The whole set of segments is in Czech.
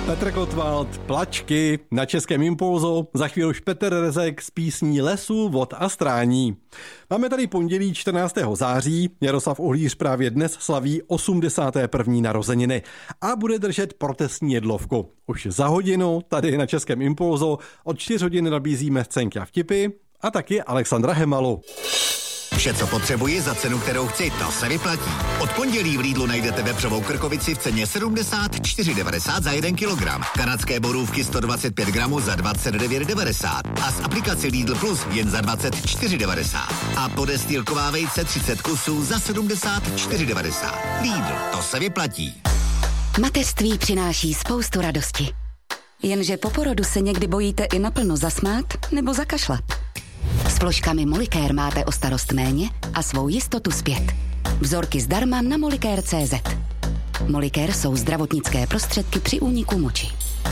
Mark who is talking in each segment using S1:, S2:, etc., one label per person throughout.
S1: Petr Kotwald, Plačky na Českém Impulzu, za chvíli už Petr Rezek s písní Lesů, vod a strání. Máme tady pondělí 14. září, Jaroslav Uhlíř právě dnes slaví 81. narozeniny a bude držet protestní jedlovku. Už za hodinu tady na Českém Impulzu od 4 hodin nabízíme scénky a vtipy a taky Alexandra Hemalu.
S2: Vše, co potřebuji za cenu, kterou chci, to se vyplatí. Od pondělí v Lidlu najdete vepřovou krkovici v ceně 74,90 za 1 kilogram. Kanadské borůvky 125 gramů za 29,90 a z aplikace Lidl Plus jen za 24,90. A podestýlková vejce 30 kusů za 74,90. Lidl, to se vyplatí.
S3: Mateřství přináší spoustu radosti. Jenže po porodu se někdy bojíte i naplno zasmát nebo zakašlat. S vložkami Molicare máte o starost méně a svou jistotu zpět. Vzorky zdarma na Molicare.cz. Molicare jsou zdravotnické prostředky při úniku moči.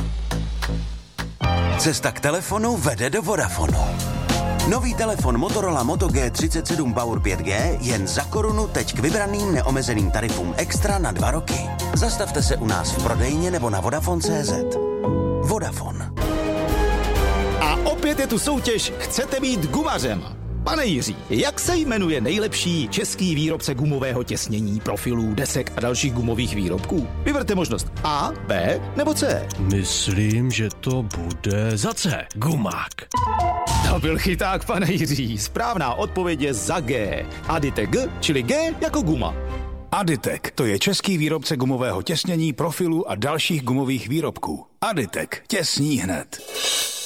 S4: Cesta k telefonu vede do Vodafonu. Nový telefon Motorola Moto G37 Power 5G jen za korunu teď k vybraným neomezeným tarifům extra na 2 roky. Zastavte se u nás v prodejně nebo na Vodafone.cz. Vodafone.
S5: A opět je tu soutěž Chcete být gumařem. Pane Jiří, jak se jmenuje nejlepší český výrobce gumového těsnění, profilů, desek a dalších gumových výrobků? Vyberte možnost A, B nebo C.
S6: Myslím, že to bude za C. Gumák.
S5: To byl chyták, pane Jiří. Správná odpověď je za G. Aditek G, čili G jako guma.
S7: Aditek, to je český výrobce gumového těsnění, profilů a dalších gumových výrobků. Aditek, těsní hned.